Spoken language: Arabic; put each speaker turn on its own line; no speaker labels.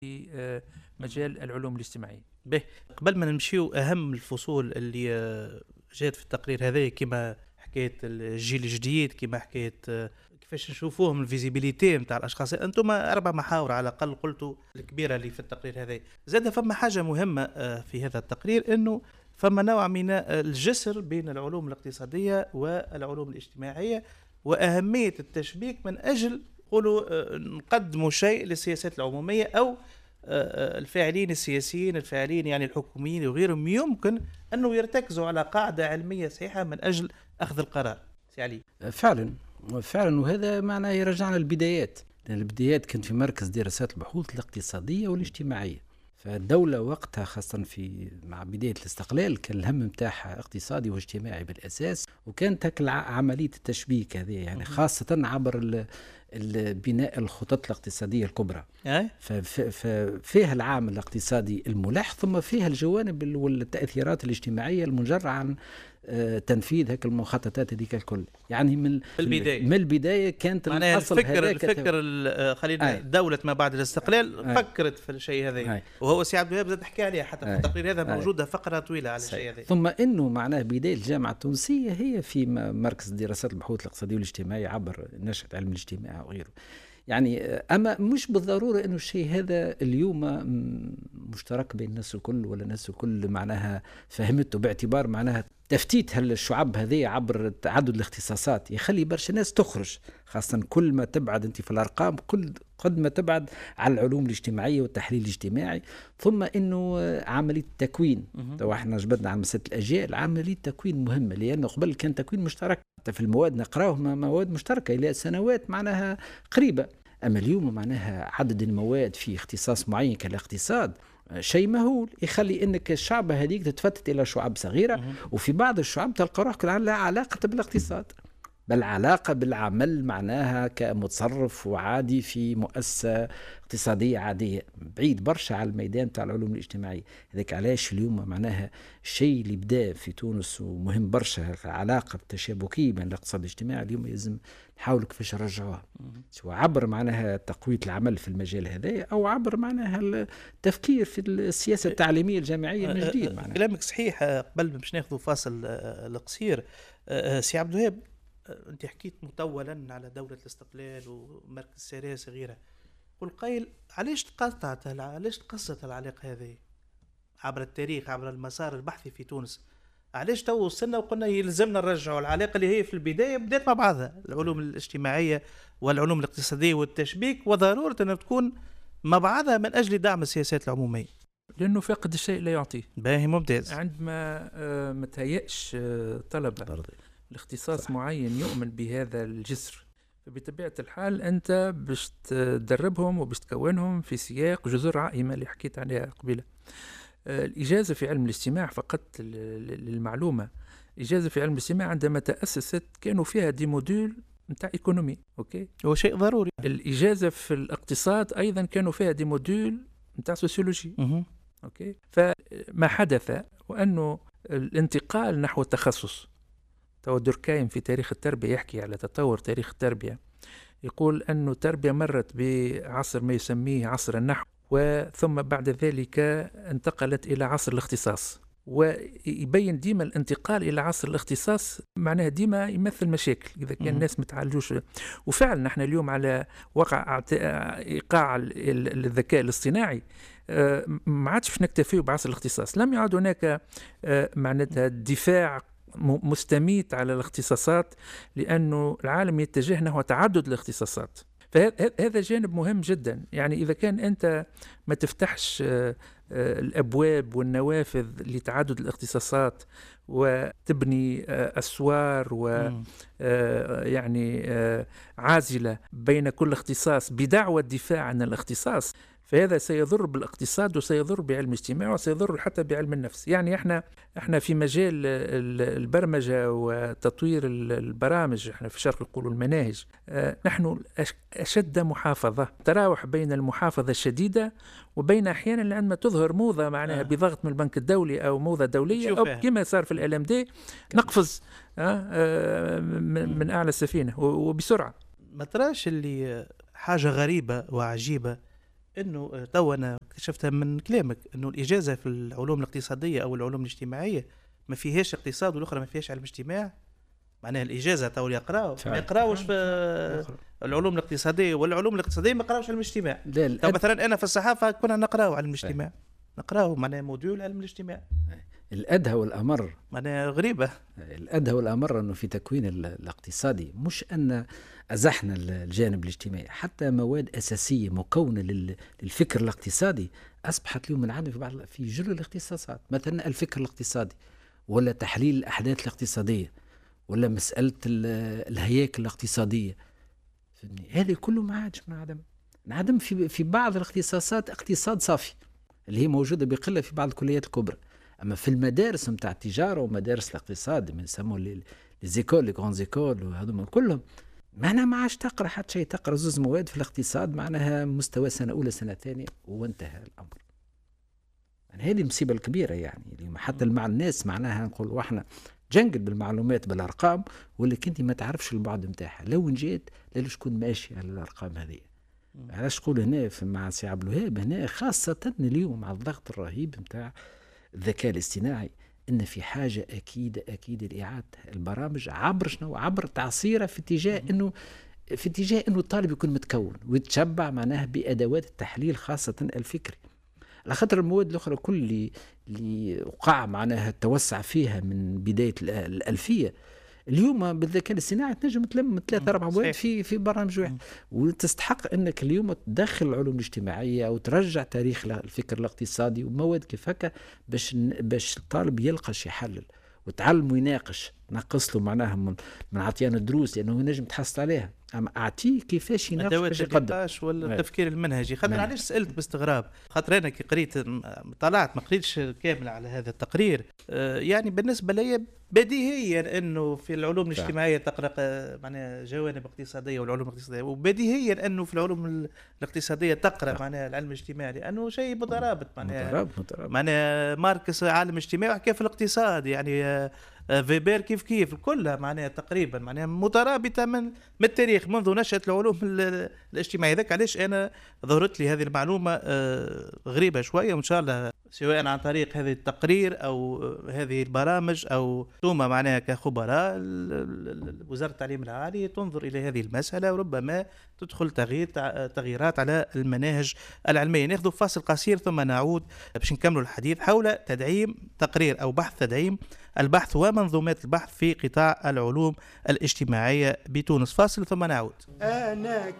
في مجال العلوم الاجتماعية.
به قبل ما نمشيو أهم الفصول اللي جات في التقرير هذا كما حكاية الجيل الجديد، كما حكاية كيفاش نشوفوهم الفيزيبيليتي نتاع الاشخاص. انتم 4 محاور على الاقل قلتوا الكبيره اللي في التقرير هذا. زاد فما حاجه مهمه في هذا التقرير، انه فما نوع من الجسر بين العلوم الاقتصاديه والعلوم الاجتماعيه، واهميه التشبيك من اجل قولوا نقدموا شيء للسياسات العموميه، او الفاعلين السياسيين، الفاعلين يعني الحكوميين وغيرهم، يمكن انه يرتكزوا على قاعده علميه صحيحه من اجل اخذ القرار. سي علي.
فعلا، وهذا معناه يرجعنا للبدايات، لأن البدايات كانت في مركز دراسات البحوث الاقتصادية والاجتماعية. فالدولة وقتها خاصة مع بداية الاستقلال كان الهم متاعها اقتصادي واجتماعي بالأساس، وكانت هك عملية التشبيك هذه يعني خاصة عبر بناء الخطط الاقتصادية الكبرى. ففيها العامل الاقتصادي الملح، ثم فيها الجوانب والتأثيرات الاجتماعية المجرة عن تنفيذ هيك المخططات هذيك الكل. يعني من البداية كانت
الأصل الفكر خلينا دولة ما بعد الاستقلال فكرت في الشيء هذا، وهو سي عبد الوهاب زاد حكى عليه حتى في التقرير هذا موجودة فقرة طويلة على الشيء هذا.
ثم إنه معناه بداية الجامعة التونسية هي في مركز دراسات البحوث الاقتصادية والاجتماعية عبر نشأة علم الاجتماع وغيره. يعني أما مش بالضرورة إنه الشيء هذا اليوم مشترك بين الناس الكل، ولا الناس الكل معناها فهمته، باعتبار معناها تفتيت هالشعب هذه عبر تعدد الاختصاصات يخلي برشا ناس تخرج، خاصة كل ما تبعد أنت في الأرقام قد ما تبعد على العلوم الاجتماعية والتحليل الاجتماعي. ثم إنه عملية التكوين، تو احنا جبدنا على مسألة الأجيال، عملية تكوين مهمة، لأنه قبل كان تكوين مشترك في المواد، نقرأه مواد مشتركة إلى سنوات معناها قريبة. أما اليوم معناها عدد المواد في اختصاص معين كالاقتصاد شيء مهول، يخلي انك الشعب هذيك تتفتت الى شعب صغيره، وفي بعض الشعب تلقى روحك لا علاقه بالاقتصاد، بل علاقه بالعمل معناها كمتصرف وعادي في مؤسسه اقتصاديه عاديه، بعيد برشا على الميدان تاع العلوم الاجتماعيه. هذاك علاش اليوم معناها الشيء اللي بدا في تونس ومهم برشا العلاقه التشابكيه بين الاقتصاد والاجتماع، اليوم لازم نحاولوا كيفاش نرجعوها، سواء عبر معناها تقوية العمل في المجال هذا، أو عبر معناها التفكير في السياسة التعليمية الجامعية من جديد.
كلامك صحيح. قبل باش ناخذوا فاصل القصير، سي عبد الوهاب، أنت حكيت مطولا على دولة الاستقلال ومركز سيريس غيرها، قل قايل علاش تقصت العلاقة هذه عبر التاريخ، عبر المسار البحثي في تونس؟ علاش تو وصلنا وقلنا يلزمنا نرجعوا العلاقة اللي هي في البداية بدات مع بعضها، العلوم الاجتماعية والعلوم الاقتصادية والتشبيك، وضرورة أن تكون مع بعضها من أجل دعم السياسات العمومية؟
لأنه فاقد الشيء لا يعطيه.
باهي، ممتاز.
عندما ما تهيأش طلبة لاختصاص معين يؤمن بهذا الجسر، فبطبيعة الحال أنت باش تدربهم وباش تكونهم في سياق جذور عائمة اللي حكيت عليها قبيلة. الإجازة في علم الاجتماع، فقط للمعلومة، الإجازة في علم الاجتماع عندما تأسست كانوا فيها دي موديول نتاع إيكونومي، أوكي،
هو شيء ضروري.
الإجازة في الاقتصاد أيضا كانوا فيها دي موديول نتاع سوسيولوجي، أوكي. فما حدث وأنه الانتقال نحو التخصص، تو دوركايم في تاريخ التربية يحكي على تطور تاريخ التربية، يقول أنه التربية مرت بعصر ما يسميه عصر النحو، وثم بعد ذلك انتقلت إلى عصر الاختصاص، ويبين ديما الانتقال إلى عصر الاختصاص معناها ديما يمثل مشاكل إذا كان الناس متعالجوش. وفعلا نحن اليوم على وقع إيقاع الذكاء الاصطناعي، ما عادش نكتفي بعصر الاختصاص، لم يعد هناك معناتها دفاع مستميت على الاختصاصات، لأنه العالم يتجه نحو تعدد الاختصاصات. فهذا جانب مهم جدا. يعني إذا كان أنت ما تفتحش الأبواب والنوافذ لتعدد الاختصاصات وتبني أسوار ويعني عازلة بين كل اختصاص بدعوى الدفاع عن الاختصاص، فهذا سيضر بالاقتصاد وسيضر بعلم الاجتماع وسيضر حتى بعلم النفس. يعني احنا في مجال البرمجة وتطوير البرامج، احنا في الشرق يقولوا المناهج، نحن أشد محافظة، تراوح بين المحافظة الشديدة وبين أحيانا عندما تظهر موضة معناها بضغط من البنك الدولي أو موضة دولية أو كما صار في الألم دي نقفز من أعلى السفينة وبسرعة.
ما تراش اللي حاجة غريبة وعجيبة انه تو انا اكتشفتها من كلامك انه الاجازه في العلوم الاقتصاديه او العلوم الاجتماعيه ما فيهاش اقتصاد والاخرى ما فيهاش علم اجتماع. معناها الاجازه تو يقراو ما يقراوش في العلوم الاقتصاديه، والعلوم الاقتصاديه ما يقراوش علم الاجتماع. تو مثلا انا في الصحافه كنا نقراو علم الاجتماع، نقراو معناها موديول علم الاجتماع.
الأدهى والأمر
معناها غريبة.
الأدهى والأمر أنه في تكوين الاقتصادي مش أن أزحنا الجانب الاجتماعي، حتى مواد أساسية مكونة للفكر الاقتصادي أصبحت اليوم منعدمة في جل الاختصاصات. مثلا الفكر الاقتصادي ولا تحليل الأحداث الاقتصادية ولا مسألة الهياكل الاقتصادية، هذه كله ما عادش منعدم في بعض الاختصاصات اقتصاد صافي اللي هي موجودة بقلة في بعض الكليات الكبرى. أما في المدارس متاع التجارة ومدارس الاقتصاد من يسموه ليزيكول لي غون زيكول وهذوما كلهم، معناها ما عادش تقرأ حتى شيء، تقرأ زوز مواد في الاقتصاد معناها مستوى سنة أولى سنة ثانية وانتهى الأمر. يعني هذه المصيبة الكبيرة. يعني حتى مع الناس معناها نقول واحنا جنقل بالمعلومات بالأرقام، ولكن انت ما تعرفش البعد متاعها لو جيت لا شكون ماشي على الأرقام هذه. علاش تقول هنا مع سي عبد الوهاب هنا خاصة اليوم مع الضغط الرهيب متاع الذكاء الاصطناعي ان في حاجه اكيد لاعاده البرامج عبر شنو؟ عبر تعصيره في اتجاه انه الطالب يكون متكون ويتشبع معناها بادوات التحليل خاصه الفكري. على خاطر المواد الاخرى كل اللي وقع معناها التوسع فيها من بدايه الالفيه، اليوم بالذكاء الاصطناعي تنجم تلم 3-4 مواد في برنامج واحد، وتستحق انك اليوم تدخل العلوم الاجتماعيه او ترجع تاريخ الفكر الاقتصادي ومواد كيف هكا باش الطالب يلقى شي يحلل وتعلم ويناقش. نقص له معناها من عطيان الدروس لانه نجم تحصل عليها، اما اعطيه كيفاش يناقش
ادوات النقاش والتفكير المنهجي. خاطر علاش سالت باستغراب؟ خاطر انا كي قريت طلعت ما قريتش كامل على هذا التقرير. يعني بالنسبه لي بديهيا انه في العلوم الاجتماعيه تقرا معناها جوانب اقتصاديه والعلوم الاقتصاديه، وبديهيا انه في العلوم الاقتصاديه تقرا معناها العلم الاجتماعي لانه شيء مترابط. معناها ماركس عالم اجتماعي وحكى في الاقتصاد، يعني فيبر كيف كلها معناها تقريبا معناها مترابطه من التاريخ منذ نشأة العلوم الاجتماعية. ذاك علاش انا ظهرت لي هذه المعلومه غريبه شويه، وان شاء الله سواء عن طريق هذه التقرير او هذه البرامج او ثم معناها كخبراء وزاره التعليم العالي تنظر الى هذه المساله وربما تدخل تغييرات على المناهج العلميه. ناخذ فاصل قصير ثم نعود باش نكملوا الحديث حول تدعيم تقرير او بحث تدعيم البحث ومنظومات البحث في قطاع العلوم الاجتماعيه بتونس. فاصل ثم نعود.
انا